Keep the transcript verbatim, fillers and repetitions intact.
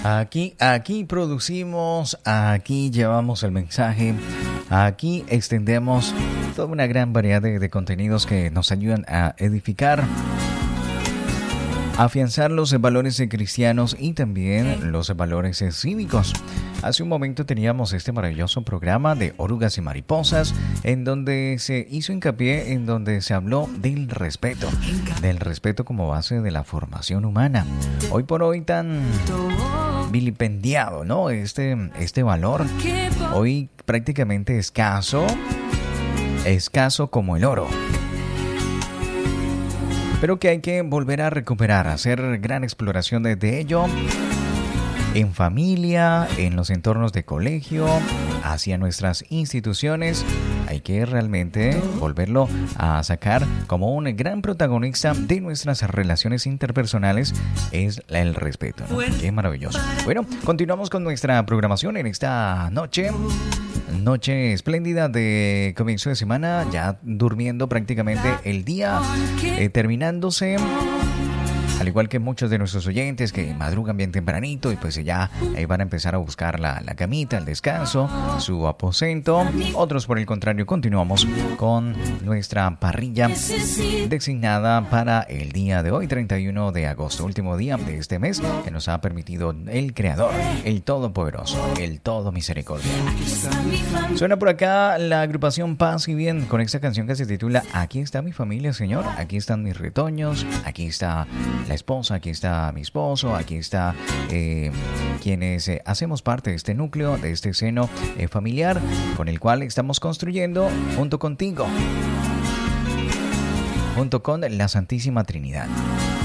Aquí, aquí producimos, aquí llevamos el mensaje, aquí extendemos toda una gran variedad de, de contenidos que nos ayudan a edificar, afianzar los valores cristianos y también los valores cívicos. Hace un momento teníamos este maravilloso programa de Orugas y Mariposas, en donde se hizo hincapié, en donde se habló del respeto, del respeto como base de la formación humana. Hoy por hoy tan vilipendiado, ¿no? Este, este valor, hoy prácticamente escaso, escaso como el oro. Pero que hay que volver a recuperar, hacer gran exploración de, de ello en familia, en los entornos de colegio, hacia nuestras instituciones. Hay que realmente volverlo a sacar como un gran protagonista de nuestras relaciones interpersonales, es el respeto, ¿no? Qué maravilloso. Bueno, continuamos con nuestra programación en esta noche. Noche espléndida de comienzo de semana, ya durmiendo prácticamente el día, eh, terminándose. Al igual que muchos de nuestros oyentes que madrugan bien tempranito y pues ya eh, van a empezar a buscar la, la camita, el descanso, su aposento. Otros, por el contrario, continuamos con nuestra parrilla designada para el día de hoy, treinta y uno de agosto, último día de este mes que nos ha permitido el Creador, el Todopoderoso, el Todo Misericordia. Suena por acá la agrupación Paz y Bien con esta canción que se titula Aquí está mi familia, Señor, aquí están mis retoños, aquí está la esposa, aquí está mi esposo, aquí está eh, quienes eh, hacemos parte de este núcleo, de este seno eh, familiar con el cual estamos construyendo junto contigo, junto con la Santísima Trinidad.